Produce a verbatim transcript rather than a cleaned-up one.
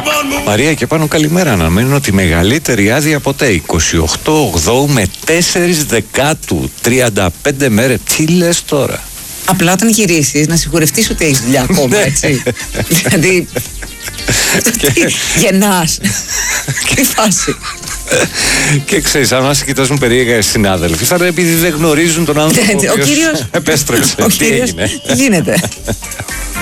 Μαρία, και πάνω καλημέρα. Αναμένω τη μεγαλύτερη άδεια ποτέ. είκοσι οκτώ Οκτώβρη με τέσσερις Δεκάτου. τριάντα πέντε μέρες. Τι λες τώρα? Απλά όταν γυρίσεις να σιγουρευτείς ότι έχεις δουλειά ακόμα, έτσι. Δηλαδή. Γεννάς. Τι φάση. Και ξέρεις, αν μας κοιτάζουν περίεργα οι συνάδελφοι, θα είναι επειδή δεν γνωρίζουν τον άνθρωπο. Ο κύριος επέστρεψε. Ο Τι κύριος έγινε? τι γίνεται?